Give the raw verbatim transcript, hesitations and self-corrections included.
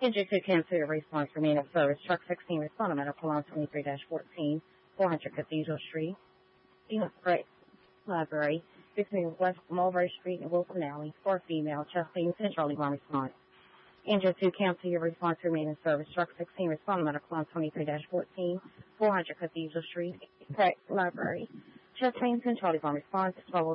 Andrew two cancel your response remain in service. Truck sixteen responding at Colon twenty-three dash fourteen, four hundred Cathedral Street, East Brick Library, between West Mulberry Street and Wilson Alley, for female, chest pain, central one response. Andrew two cancel your response remain in service. Truck sixteen responding at Colon twenty-three dash fourteen, four hundred Cathedral Street, East Brick Library, chest pain, central one response.